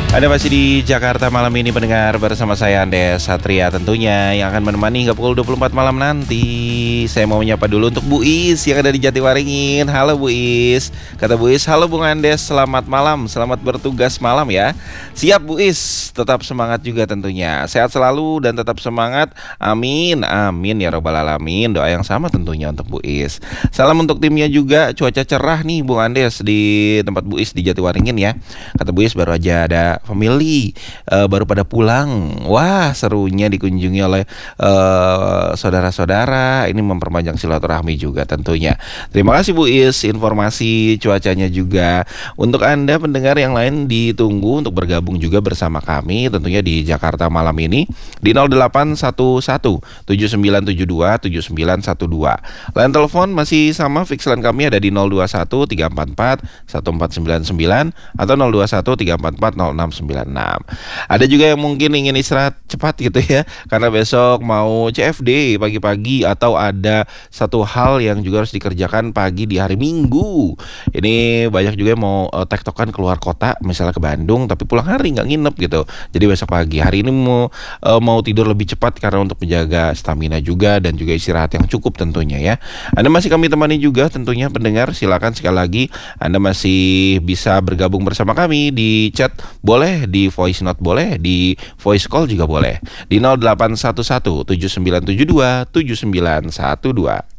Anda masih di Jakarta malam ini pendengar bersama saya Andes Satria tentunya yang akan menemani hingga pukul 24 malam nanti. Saya mau menyapa dulu untuk Bu Is yang ada di Jatiwaringin. Halo Bu Is. Kata Bu Is, halo Bung Andes, selamat malam, selamat bertugas malam ya. Siap Bu Is, tetap semangat juga tentunya. Sehat selalu dan tetap semangat. Amin, amin ya robbal alamin. Doa yang sama tentunya untuk Bu Is. Salam untuk timnya juga, cuaca cerah nih Bung Andes di tempat Bu Is di Jatiwaringin ya. Kata Bu Is baru aja ada family baru pada pulang. Wah, serunya dikunjungi oleh saudara-saudara. Ini memperpanjang silaturahmi juga tentunya. Terima kasih Bu Is, informasi cuacanya juga. Untuk Anda pendengar yang lain ditunggu untuk bergabung juga bersama kami tentunya di Jakarta malam ini di 0811 7972 7912. Line telepon masih sama, fix line kami ada di 021 344 1499 atau 021 344 0696. Ada juga yang mungkin ingin istirahat cepat gitu ya, karena besok mau CFD pagi-pagi atau ada satu hal yang juga harus dikerjakan pagi di hari Minggu. Ini banyak juga yang mau tektokan keluar kota, misalnya ke Bandung, tapi pulang hari nggak nginep gitu. Jadi besok pagi. Hari ini mau tidur lebih cepat karena untuk menjaga stamina juga dan juga istirahat yang cukup tentunya ya. Anda masih kami temani juga tentunya pendengar. Silakan sekali lagi Anda masih bisa bergabung bersama kami di chat boleh, di voice note boleh, di voice call juga boleh. Di 0811 7972 7912.